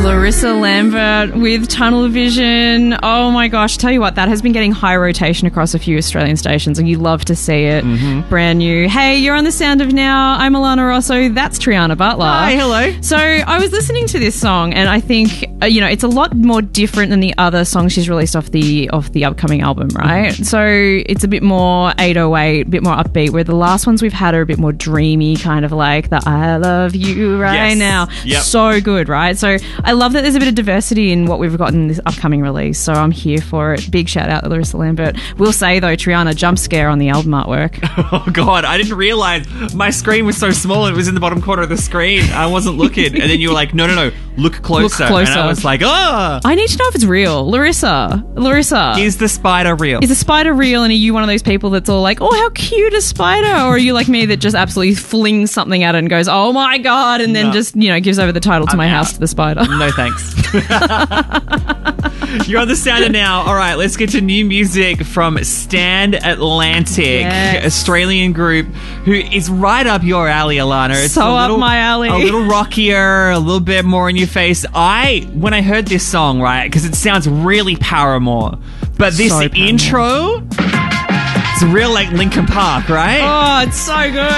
Larissa Lambert with Tunnel Vision. Oh my gosh, tell you what, that has been getting high rotation across a few Australian stations, and you love to see it. Brand new. Hey, you're on The Sound of Now. I'm Alana Rosso. That's Triana Butler. Hi, hello. So I was listening to this song, and I think it's a lot more different than the other songs she's released off the upcoming album, right? So it's a bit more 808, a bit more upbeat, where the last ones we've had are a bit more dreamy, kind of like the I love you right now. Yep. So good, right? So I love that there's a bit of diversity in what we've got in this upcoming release, so I'm here for it. Big shout out to Larissa Lambert. We'll say though, Triana, jump scare on the album artwork. Oh God, I didn't realise my screen was so small. It was in the bottom corner of the screen. I wasn't looking, and then you were like, no, look closer. And I was like, I need to know if it's real. Larissa, is the spider real? Is the spider real? And are you one of those people that's all like, oh, how cute a spider? Or are you like me that just absolutely flings something at it and goes, oh my God, and then just gives over the title to my house to the spider? No thanks. You're on The Sound of Now. All right, let's get to new music from Stand Atlantic, Australian group who is right up your alley, Alana. It's up my alley. A little rockier, a little bit more in your face. When I heard this song, right, because it sounds really Paramore, but this intro, it's real like Linkin Park, right? Oh, it's so good.